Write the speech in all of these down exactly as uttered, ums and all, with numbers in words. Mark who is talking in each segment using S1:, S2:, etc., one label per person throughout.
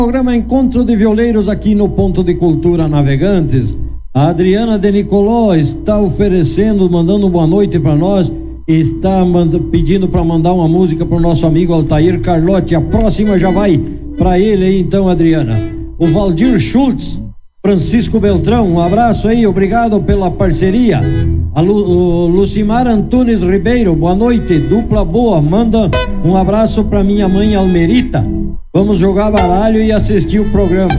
S1: Programa Encontro de Violeiros aqui no Ponto de Cultura Navegantes. A Adriana de Nicoló está oferecendo, mandando boa noite para nós, está manda, pedindo para mandar uma música para o nosso amigo Altair Carlotti. A próxima já vai para ele aí então, Adriana. O Valdir Schultz, Francisco Beltrão, um abraço aí, obrigado pela parceria. A Lu, o Lucimar Antunes Ribeiro, boa noite, dupla boa, manda um abraço para minha mãe Almerita. Vamos jogar baralho e assistir o programa.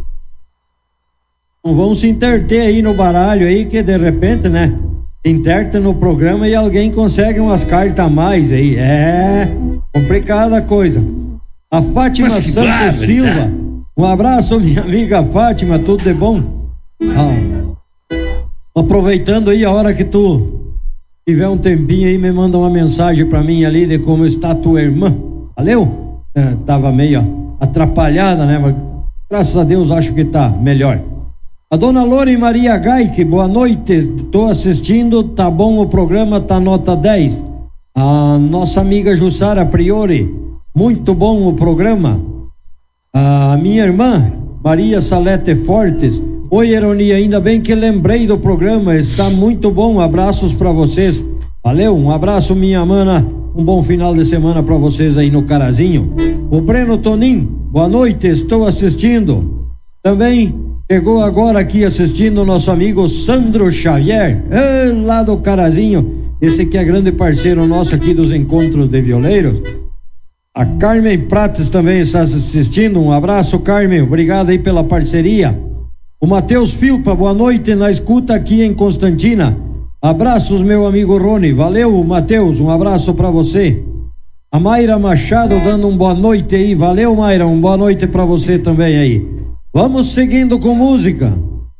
S1: Não vamos se interter aí no baralho aí, que de repente, né, interta no programa e alguém consegue umas cartas a mais aí. É complicada a coisa. A Fátima Santos Silva, um abraço, minha amiga Fátima, tudo de bom? Ah, aproveitando aí a hora que tu tiver um tempinho aí, me manda uma mensagem pra mim ali de como está tua irmã. Valeu? É, tava meio atrapalhada, né? Mas graças a Deus acho que tá melhor. A dona Lore Maria Gaik, boa noite, tô assistindo, tá bom o programa, tá nota dez. A nossa amiga Jussara Priori, muito bom o programa. A minha irmã, Maria Salete Fortes, oi Ironia, ainda bem que lembrei do programa, está muito bom, abraços para vocês. Valeu, um abraço minha mana, um bom final de semana para vocês aí no Carazinho. O Breno Tonin, boa noite, estou assistindo. Também chegou agora aqui assistindo o nosso amigo Sandro Xavier, é, lá do Carazinho, esse que é grande parceiro nosso aqui dos Encontros de Violeiros. A Carmen Prates também está assistindo, um abraço Carmen, obrigado aí pela parceria. O Matheus Filpa, boa noite na escuta aqui em Constantina. Abraços meu amigo Rony, valeu Matheus, um abraço para você. A Mayra Machado dando um boa noite aí, valeu Mayra, um boa noite para você também aí. Vamos seguindo com música.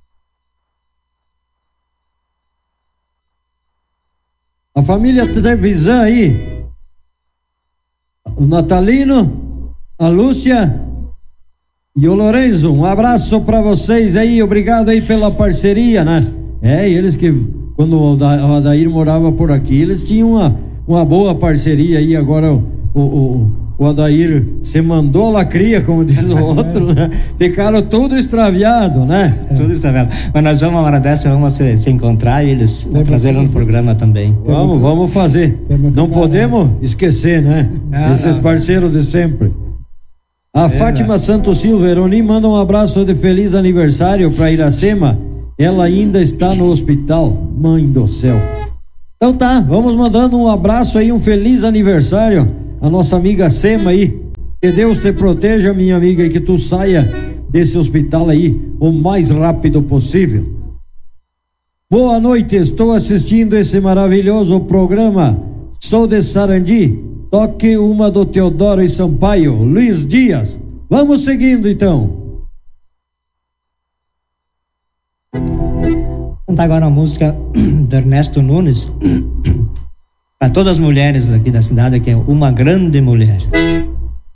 S1: A família Trevisan aí, o Natalino, a Lúcia e o Lorenzo, um abraço para vocês aí, obrigado aí pela parceria, né? É, eles que quando o Adair morava por aqui, eles tinham uma, uma boa parceria aí, agora o, o, o Adair se mandou a lacria, como diz o outro, né? Ficaram tudo extraviado, né?
S2: É. Tudo extraviado. Mas nós vamos, uma hora dessa, vamos se, se encontrar e eles vão trazer no programa também.
S1: Vamos, vamos fazer. Não podemos esquecer, né?
S2: Não,
S1: Esses
S2: não.
S1: parceiros de sempre. A
S2: É,
S1: Fátima Santos Silva, Eroni, manda um abraço de feliz aniversário para Iracema. Ela ainda está no hospital, mãe do céu. Então tá, vamos mandando um abraço aí, um feliz aniversário a nossa amiga Sema aí. Que Deus te proteja, minha amiga, e que tu saia desse hospital aí o mais rápido possível. Boa noite, estou assistindo esse maravilhoso programa. Sou de Sarandi, toque uma do Teodoro e Sampaio, Luiz Dias. Vamos seguindo então.
S2: Vou cantar agora uma música do Ernesto Nunes para todas as mulheres aqui da cidade, que é Uma Grande Mulher.